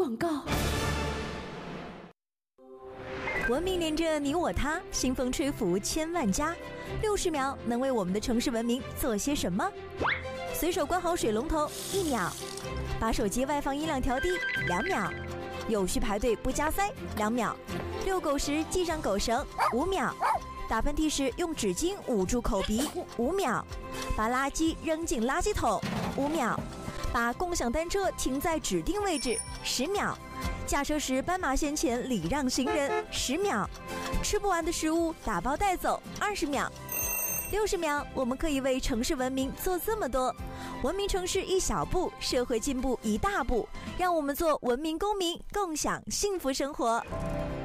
广告。 文明连着你我他，新风吹拂千万家。60秒能为我们的城市文明做些什么？随手关好水龙头1秒，把手机外放音量调低2秒，有序排队不加塞2秒，遛狗时系上狗绳5秒，打喷嚏时用纸巾捂住口鼻5秒，把垃圾扔进垃圾桶5秒，把共享单车停在指定位置10秒，驾车时斑马线前礼让行人10秒，吃不完的食物打包带走20秒。60秒，我们可以为城市文明做这么多。文明城市一小步，社会进步一大步。让我们做文明公民，共享幸福生活。